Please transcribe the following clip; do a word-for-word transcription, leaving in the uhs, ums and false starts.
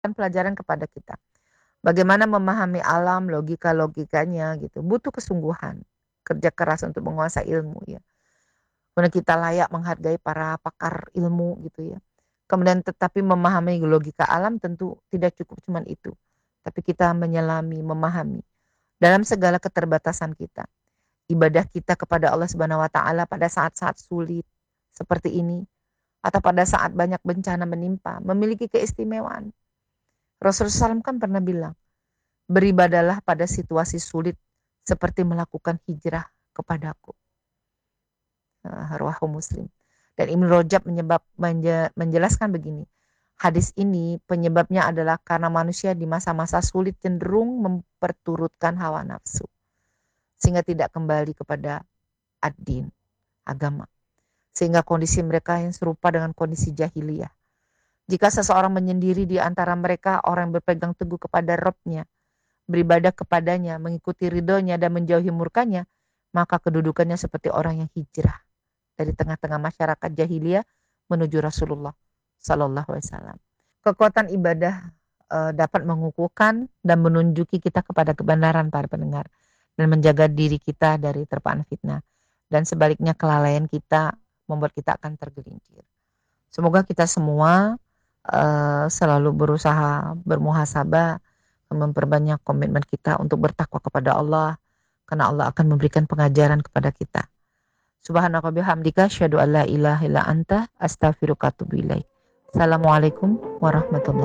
Pelajaran kepada kita. Bagaimana memahami alam, logika-logikanya gitu, butuh kesungguhan, kerja keras untuk menguasai ilmu ya. Kemudian kita layak menghargai para pakar ilmu gitu ya. Kemudian tetapi memahami logika alam tentu tidak cukup cuman itu. Tapi kita menyelami, memahami dalam segala keterbatasan kita. Ibadah kita kepada Allah Subhanahu wa taala pada saat-saat sulit seperti ini atau pada saat banyak bencana menimpa memiliki keistimewaan. Rasulullah shallallahu alaihi wasallam kan pernah bilang, beribadalah pada situasi sulit seperti melakukan hijrah kepadaku. Uh, Rawahu Muslim. Dan Ibnu Rajab menyebab, menje, menjelaskan begini, hadis ini penyebabnya adalah karena manusia di masa-masa sulit cenderung memperturutkan hawa nafsu, sehingga tidak kembali kepada ad-din, agama. Sehingga kondisi mereka yang serupa dengan kondisi jahiliyah. Jika seseorang menyendiri di antara mereka, orang yang berpegang teguh kepada Rabb-nya, beribadah kepadanya, mengikuti ridhonya dan menjauhi murkanya, maka kedudukannya seperti orang yang hijrah dari tengah-tengah masyarakat jahiliyah menuju Rasulullah Sallallahu Alaihi Wasallam. Kekuatan ibadah e, dapat mengukuhkan dan menunjuki kita kepada kebenaran para pendengar dan menjaga diri kita dari terpaan fitnah. Dan sebaliknya kelalaian kita membuat kita akan tergelincir. Semoga kita semua uh, selalu berusaha bermuhasabah, memperbanyak komitmen kita untuk bertakwa kepada Allah, karena Allah akan memberikan pengajaran kepada kita. Subhanaka bihamdika asyhadu an la ilaha illa anta astaghfiruka wa atubu ilaik. Assalamualaikum warahmatullahi wabarakatuh.